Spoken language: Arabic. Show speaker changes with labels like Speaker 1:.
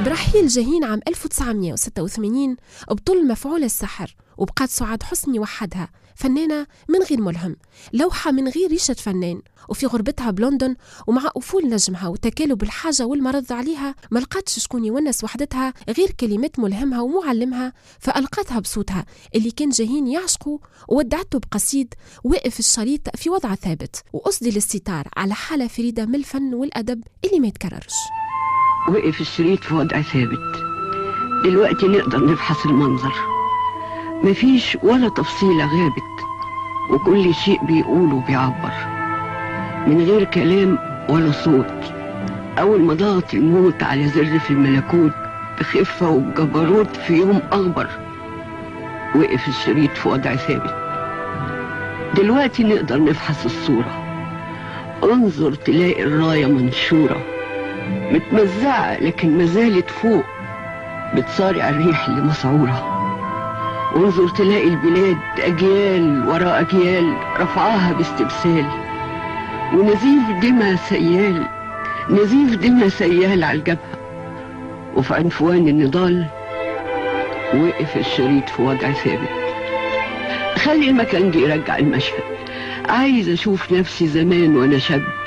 Speaker 1: برحيل جاهين عام 1986 بطل مفعول السحر، وبقات سعاد حسني وحدها فنانة من غير ملهم، لوحة من غير ريشة فنان، وفي غربتها بلندن ومع أفول نجمها وتكالب الحاجة والمرض عليها ما لقاتش شكون يونس وحدتها غير كلمات ملهمها ومعلمها، فألقتها بصوتها اللي كان جاهين يعشقه وودعته بقصيد واقف الشريط في وضع ثابت، وأسدي للستار على حالة فريدة من الفن والأدب اللي ما يتكررش.
Speaker 2: وقف الشريط في وضع ثابت، دلوقتي نقدر نفحص المنظر، مفيش ولا تفصيلة غابت، وكل شيء بيقوله بيعبر من غير كلام ولا صوت. أول ما ضغط الموت على زر في الملكوت بخفة وبجبروت في يوم أخبر، وقف الشريط في وضع ثابت. دلوقتي نقدر نفحص الصورة، انظر تلاقي الراية منشورة متمزعة لكن مازالت فوق، بتصارع الريح اللي مسعورة. وانظر تلاقي البلاد أجيال وراء أجيال رفعاها باستبسال، ونزيف دمى سيال، نزيف دمى سيال على الجبهة. وفي عنفوان النضال وقف الشريط في وضع ثابت. خلي المكان دي يرجع المشهد، عايز أشوف نفسي زمان وأنا شاب،